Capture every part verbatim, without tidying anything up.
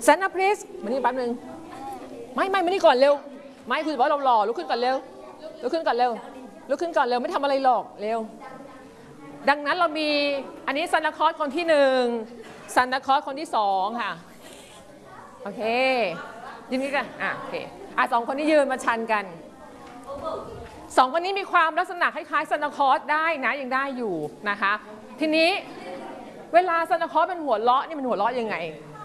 แซนนาพริสมานี่แป๊บนึงไม่ไม่มานี่ก่อนเร็วไม่คุณบอกเราหล่อลุกขึ้นก่อนเร็วลุกขึ้นก่อนเร็วลุกขึ้นก่อนเร็วไม่ทำอะไรหรอกเร็วดังนั้นเรามีอันนี้ซานตาคลอสคนที่หนึ่งซานตาคลอสคนที่สองค่ะโอเคยืนนี้กันอ่ะโอเคอ่ะสองคนนี้ยืนมาชันกันสองคนนี้มีความลักษณะคล้ายๆซานตาคลอสได้นะยังได้อยู่นะคะทีนี้เวลาซานตาคลอสเป็นหัวเราะนี่มันหัวเราะยังไง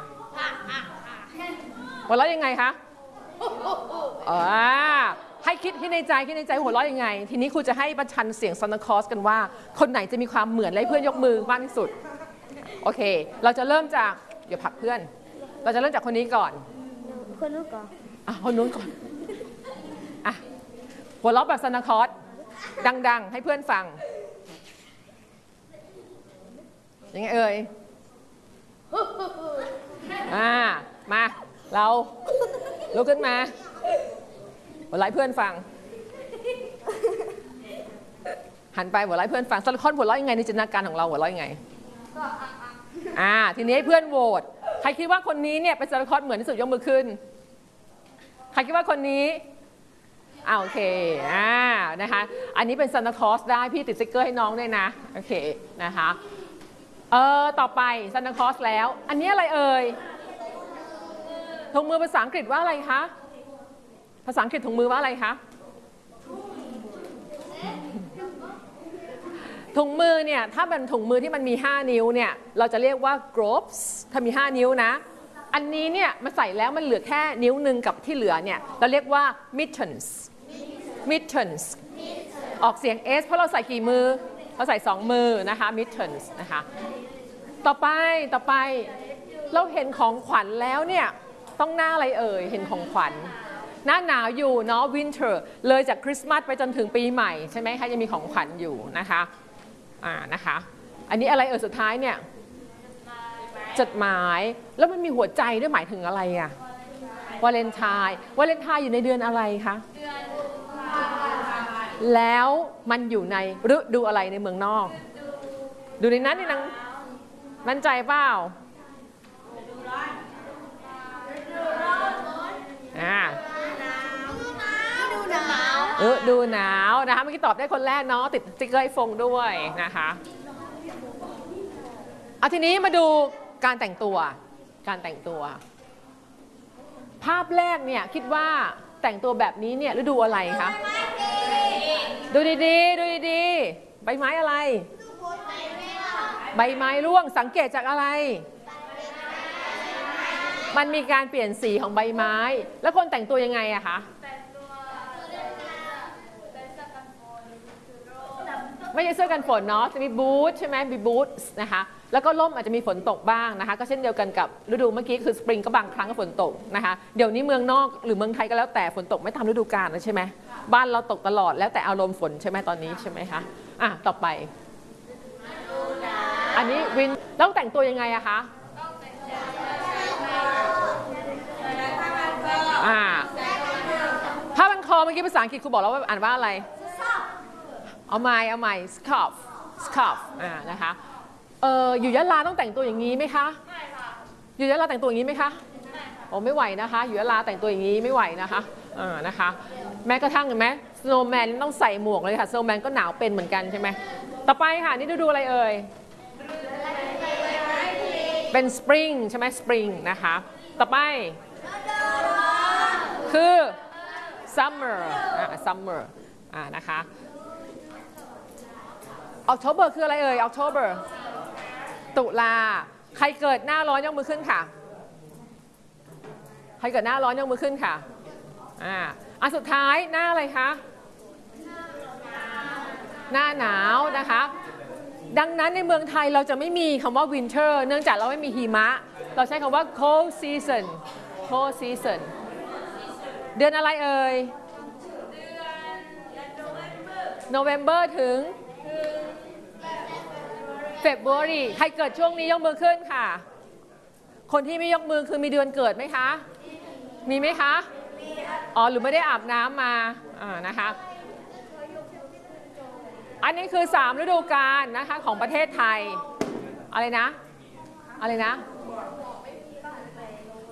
หัวเราะยังไงคะอ่าให้คิดที่ในใจคิดในใจหัวเราะยังไงทีนี้ครูจะให้ประชันเสียงซานตาคลอสกันว่าคนไหนจะมีความเหมือนและเพื่อนยกมือมากที่สุดโอเคเราจะเริ่มจากเดี๋ยวผลักเพื่อนเราจะเริ่มจากคนนี้ก่อนคนนู้นก่อนอ่ะคนนู้นก่อนอ่ะหัวเราะแบบซานตาคลอสดังๆให้เพื่อนฟังยังไงเอ่ยอ่ามาเราลุกขึ้นมาหัวเราะเพื่อนฟังหันไปหัวเราะเพื่อนฟังซานตาคลอสหัวเราะยังไงในจินตนาการของเราหัวเราะยังไงอ่าทีนี้ให้เพื่อนโหวตใครคิดว่าคนนี้เนี่ยเป็นซานตาคลอสเหมือนที่สุดยกมือขึ้นใครคิดว่าคนนี้อ่าโอเคอ่านะคะอันนี้เป็นซานตาคลอสได้พี่ติดสติ๊กเกอร์ให้น้องด้วยนะโอเคนะคะเออต่อไปซานตาคลอสแล้วอันนี้อะไรเอ่ยถุงมือภาษาอังกฤษว่าอะไรคะภาษาอังกฤษถุงมือว่าอะไรคะถุงมือเนี่ยถ้าเป็นถุงมือที่มันมีห้านิ้วเนี่ยเราจะเรียกว่า gloves ถ้ามีห้านิ้วนะอันนี้เนี่ยมันใส่แล้วมันเหลือแค่นิ้วหนึ่งกับที่เหลือเนี่ยเราเรียกว่า mittens mittens ออกเสียง s เพราะเราใส่กี่มือเราใส่สองมือนะคะ mittens นะคะต่อไปต่อไปเราเห็นของขวัญแล้วเนี่ยต้องหน้าอะไรเอ่ยเห็นของขวัญหน้าหนาวอยู่เนาะ winter เลยจากคริสต์มาสไปจนถึงปีใหม่ใช่ไหมคะยังมีของขวัญอยู่นะคะอ่านะคะอันนี้อะไรเอ่ยสุดท้ายเนี่ยจดหมายแล้วมันมีหัวใจด้วยหมายถึงอะไรอะวาเลนไทน์วาเลนไทน์อยู่ในเดือนอะไรคะแล้วมันอยู่ในฤดูอะไรในเมืองนอกดูในนั้นนี่นังมั่นใจเปล่าอ่าเออดูหนาวนะคะเมื่อกี้ตอบได้คนแรกเนาะติดสติ๊กเกอร์ให้ฟงด้วยนะคะเอาทีนี้มาดูการแต่งตัวการแต่งตัวภาพแรกเนี่ยคิดว่าแต่งตัวแบบนี้เนี่ยฤดูอะไรคะดูดีๆดูดีๆใบไม้อะไรใบไม้ร่วงสังเกตจากอะไรมันมีการเปลี่ยนสีของใบไม้แล้วคนแต่งตัวยังไงอะคะไม่ใช่เสื้อกันฝนเนาะจะมีบูทใช่ไหมมีบูทนะคะแล้วก็ร่มอาจจะมีฝนตกบ้างนะคะก็เช่นเดียวกันกับฤดูเมื่อกี้คือสปริงก็บางครั้งก็ฝนตกนะคะเดี๋ยวนี้เมืองนอกหรือเมืองไทยก็แล้วแต่ฝนตกไม่ตามฤดูกาลนะใช่ไหมบ้านเราตกตลอดแล้วแต่อารมณ์ฝนใช่ไหมตอนนี้ใช่ไหมคะอ่ะต่อไปอันนี้วินแล้วแต่งตัวยังไงอะคะอ่าผ้าพันคอเมื่อกี้ภาษาอังกฤษครูบอกแล้วว่าอ่านว่าอะไรเอาใหม่เอาใหม่ scarf scarf อ่านะคะเอออยู่ยะลาต้องแต่งตัวอย่างนี้ไหมคะไม่ค่ะอยู่ยะลาแต่งตัวอย่างนี้ไหมคะไม่ค่ะโอ้ไม่ไหวนะคะอยู่ยะลาแต่งตัวอย่างนี้ไม่ไหวนะคะอ่านะคะแม้กระทั่งเห็นไหม snowman ต้องใส่หมวกเลยค่ะ snowman ก็หนาวเป็นเหมือนกันใช่ไหมต่อไปค่ะนี่ดูดูอะไรเอ่ยเป็น spring ใช่ไหม spring นะคะต่อไปคือ summer อ่า summer อ่านะคะ October คืออะไรเอ่ย October ตุลาใครเกิดหน้าร้อนยกมือขึ้นค่ะใครเกิดหน้าร้อนยกมือขึ้นค่ะอ่าอันสุดท้ายหน้าอะไรคะหน้าหนาวนะคะดังนั้นในเมืองไทยเราจะไม่มีคำว่า winter เนื่องจากเราไม่มีหิมะเราใช้คำว่า cold season cold season เดือนอะไรเอ่ย November ถึง February ใครเกิดช่วงนี้ยกมือขึ้นค่ะคนที่ไม่ยกมือคือมีเดือนเกิดไหมคะมีไหมคะอ๋อหรือไม่ได้อาบน้ำมาอ่านะคะอันนี้คือสามฤดูกาลนะคะของประเทศไทยอะไรนะอะไรนะ